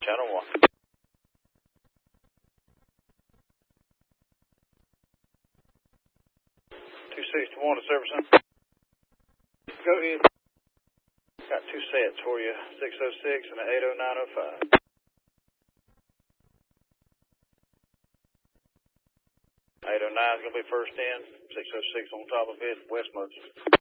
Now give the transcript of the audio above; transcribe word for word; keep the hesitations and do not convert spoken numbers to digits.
Channel one. two sixty-one to service center. Go ahead. Got two sets for you, six oh six and an eight oh nine oh five. eight oh nine is going to be first in, six oh six on top of it, West Merchant.